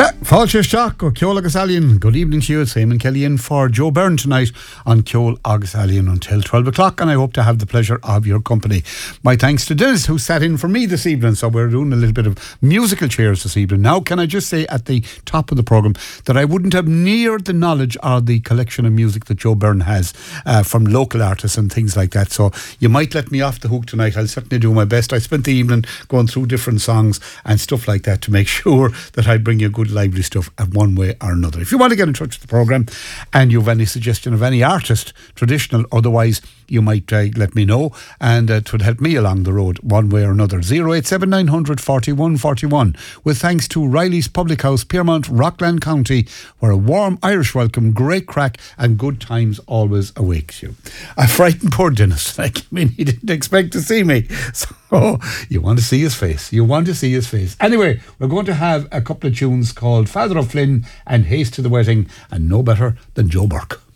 Yeah, Fáilte Seach or Ceol agus Alien. Good evening to you. It's Eamon Kelly in for Joe Byrne tonight on Ceol agus Alien until 12 o'clock, and I hope to have the pleasure of your company. My thanks to Dennis, who sat in for me this evening, so we're doing a little bit of musical chairs this evening. Now, can I just say at the top of the programme that I wouldn't have near the knowledge of the collection of music that Joe Byrne has from local artists and things like that, so you might let me off the hook tonight. I'll certainly do my best. I spent the evening going through different songs and stuff like that to make sure that I bring you good lively stuff at one way or another. If you want to get in touch with the programme and you have any suggestion of any artist, traditional, otherwise, you might let me know, and it would help me along the road one way or another. 087 900 41 41, with thanks to Riley's Public House, Piermont, Rockland County, where a warm Irish welcome, great crack and good times always awaits you. I frightened poor Dennis. He didn't expect to see me, so you want to see his face. Anyway, we're going to have a couple of tunes called Father of Flynn and Haste to the Wedding, and no better than Joe Burke.